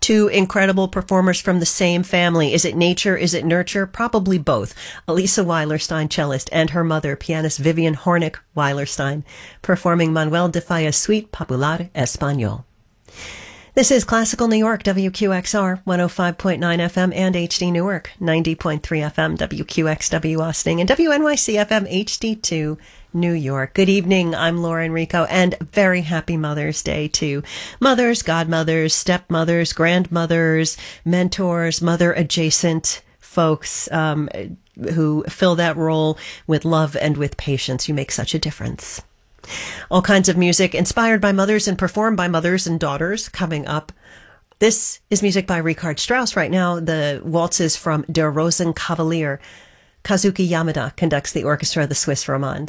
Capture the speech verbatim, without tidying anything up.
Two incredible performers from the same family. Is it nature? Is it nurture? Probably both. Elisa Weilerstein, cellist, and her mother, pianist Vivian Hornick Weilerstein, performing Manuel de Falla's Suite Popular Español. This is Classical New York, W Q X R, one oh five point nine F M, and H D Newark, ninety point three F M, W Q X W Austin, and W N Y C F M H D two, New York. Good evening, I'm Laura Enrico, and very happy Mother's Day to mothers, godmothers, stepmothers, grandmothers, mentors, mother-adjacent folks um, who fill that role with love and with patience. You make such a difference. All kinds of music inspired by mothers and performed by mothers and daughters coming up. This is music by Richard Strauss. Right now, the waltz is from Der Rosenkavalier. Kazuki Yamada conducts the orchestra of the Swiss Romande.